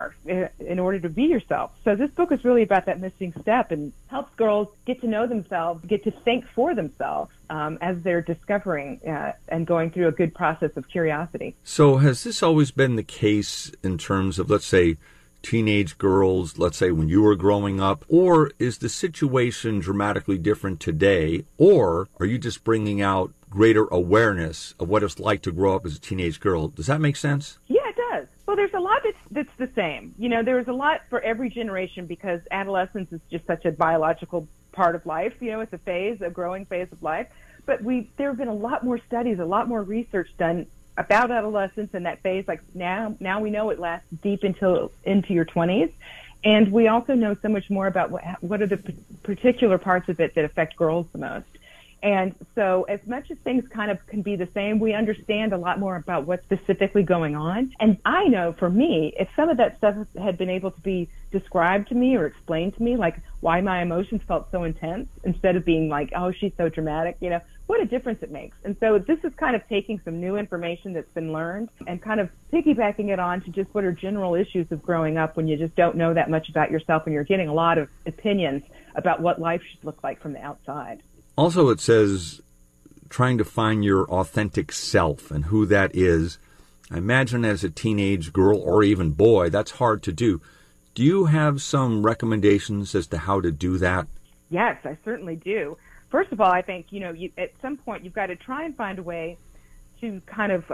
are in order to be yourself. So this book is really about that missing step and helps girls get to know themselves, get to think for themselves as they're discovering and going through a good process of curiosity. So has this always been the case in terms of, let's say, teenage girls, let's say when you were growing up, or is the situation dramatically different today, or are you just bringing out greater awareness of what it's like to grow up as a teenage girl? Does that make sense? Yeah, it does. Well, there's a lot that's the same. You know, there's a lot for every generation because adolescence is just such a biological part of life. You know, it's a phase, a growing phase of life. But there have been a lot more studies, a lot more research done about adolescence and that phase. Like now we know it lasts deep into your 20s. And we also know so much more about what are the particular parts of it that affect girls the most. And so as much as things kind of can be the same, we understand a lot more about what's specifically going on. And I know for me, if some of that stuff had been able to be described to me or explained to me, like why my emotions felt so intense instead of being like, oh, she's so dramatic, you know, what a difference it makes. And so this is kind of taking some new information that's been learned and kind of piggybacking it on to just what are general issues of growing up when you just don't know that much about yourself and you're getting a lot of opinions about what life should look like from the outside. Also, it says trying to find your authentic self and who that is. I imagine as a teenage girl or even boy, that's hard to do. Do you have some recommendations as to how to do that? Yes, I certainly do. First of all, I think, you know, at some point you've got to try and find a way to kind of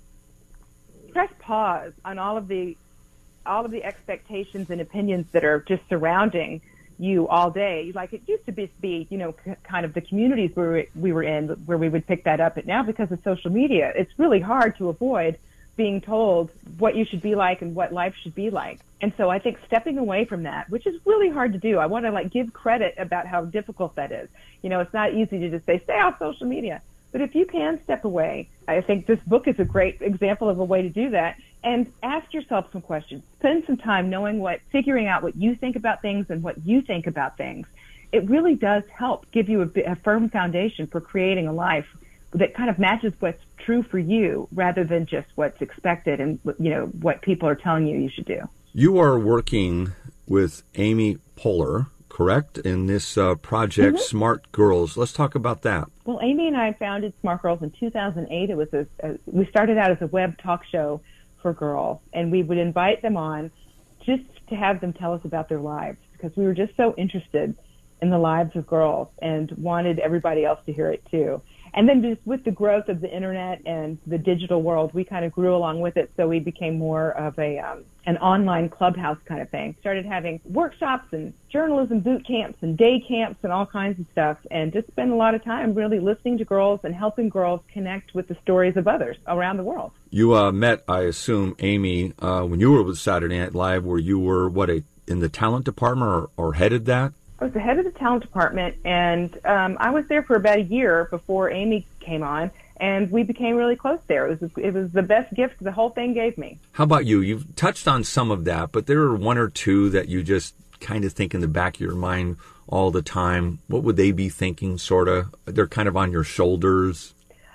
press pause on all of the expectations and opinions that are just surrounding you all day. Like it used to be, you know, kind of the communities where we were in, where we would pick that up. But now because of social media, it's really hard to avoid being told what you should be like and what life should be like. And so I think stepping away from that, which is really hard to do, I want to give credit about how difficult that is. You know, it's not easy to just say, stay off social media. But if you can step away, I think this book is a great example of a way to do that. And ask yourself some questions. Spend some time figuring out what you think about things and what you think about things. It really does help give you a firm foundation for creating a life that kind of matches what's true for you rather than just what's expected and, you know, what people are telling you should do. You are working with Amy Poehler, correct, in this project, Smart Girls. Let's talk about that. Well, Amy and I founded Smart Girls in 2008. It was we started out as a web talk show for girls, and we would invite them on just to have them tell us about their lives because we were just so interested in the lives of girls and wanted everybody else to hear it too. And then just with the growth of the internet and the digital world, we kind of grew along with it. So we became more of an online clubhouse kind of thing. Started having workshops and journalism boot camps and day camps and all kinds of stuff. And just spent a lot of time really listening to girls and helping girls connect with the stories of others around the world. You met, I assume, Amy, when you were with Saturday Night Live, where you were, in the talent department or headed that? I was the head of the talent department, and I was there for about a year before Amy came on, and we became really close there. It was the best gift the whole thing gave me. How about you? You've touched on some of that, but there are one or two that you just kind of think in the back of your mind all the time. What would they be thinking, sort of? They're kind of on your shoulders.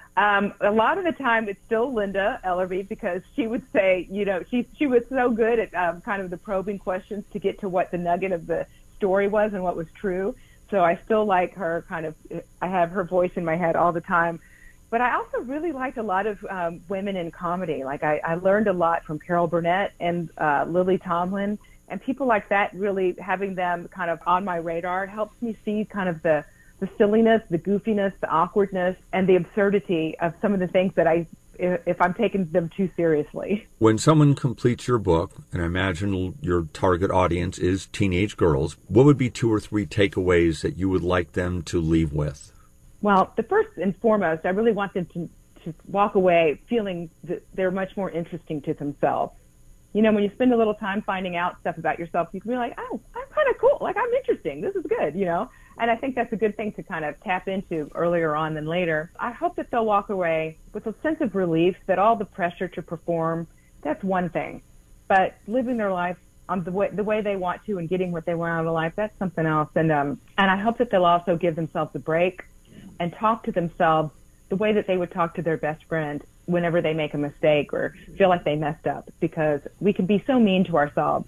A lot of the time it's still Linda Ellerbee because she would say, you know, she was so good at kind of the probing questions to get to what the nugget of the story was and what was true. So I still like her I have her voice in my head all the time. But I also really liked a lot of women in comedy. Like I learned a lot from Carol Burnett and Lily Tomlin and people like that, really having them kind of on my radar. It helps me see kind of the silliness, the goofiness, the awkwardness, and the absurdity of some of the things that if I'm taking them too seriously. When someone completes your book, and I imagine your target audience is teenage girls, what would be 2 or 3 takeaways that you would like them to leave with? Well, the first and foremost, I really want them to walk away feeling that they're much more interesting to themselves. You know, when you spend a little time finding out stuff about yourself, you can be like, oh, I'm kind of cool. Like, I'm interesting. This is good, you know? And I think that's a good thing to kind of tap into earlier on than later. I hope that they'll walk away with a sense of relief that all the pressure to perform, that's one thing. But living their life on the way they want to and getting what they want out of life, that's something else. And I hope that they'll also give themselves a break and talk to themselves the way that they would talk to their best friend whenever they make a mistake or feel like they messed up, because we can be so mean to ourselves